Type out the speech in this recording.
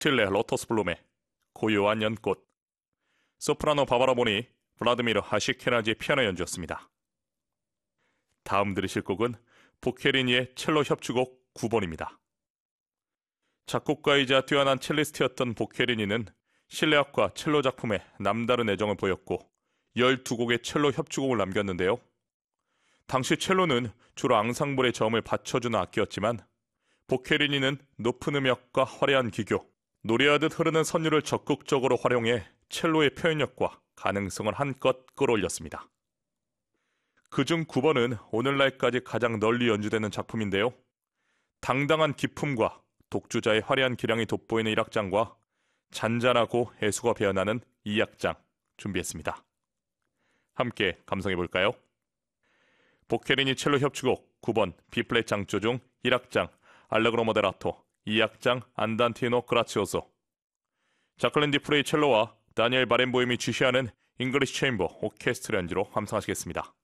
틸레 로토스블룸의 고요한 연꽃, 소프라노 바바라 보니 블라드미르 하시케나지의 피아노 연주였습니다. 다음 들으실 곡은 보케리니의 첼로 협주곡 9번입니다. 작곡가이자 뛰어난 첼리스트였던 보케리니는 실내악과 첼로 작품에 남다른 애정을 보였고 12곡의 첼로 협주곡을 남겼는데요. 당시 첼로는 주로 앙상블의 저음을 받쳐주는 악기였지만 보케리니는 높은 음역과 화려한 기교, 노래하듯 흐르는 선율을 적극적으로 활용해 첼로의 표현력과 가능성을 한껏 끌어올렸습니다. 그중 9번은 오늘날까지 가장 널리 연주되는 작품인데요. 당당한 기품과 독주자의 화려한 기량이 돋보이는 1악장과 잔잔하고 애수가 배어나는 2악장 준비했습니다. 함께 감상해볼까요? 보케리니 첼로 협주곡 9번 B플랫 장조 중 1악장 알레그로 모데라토, 2악장 안단티노 그라치오소, 자클린 디프레이 첼로와 다니엘 바렌보임이 지휘하는 잉글리시 체인버 오케스트라 연주로 감상하시겠습니다.